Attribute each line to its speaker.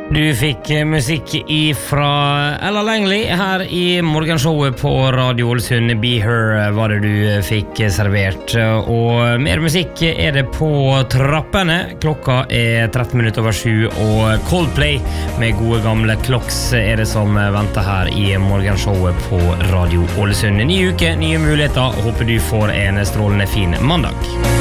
Speaker 1: Du fikk musikk ifra Ella Langley her i morgenshowet på Radio Ålesund. Be Her var det du fikk servert. Og mer musikk er det på trappene. Klokka er 13 minutter over 7, og Coldplay med gode gamle Clocks er det som venter her i morgenshowet på Radio Ålesund. Ny uke, nye muligheter. Håper du får en strålende fin mandag.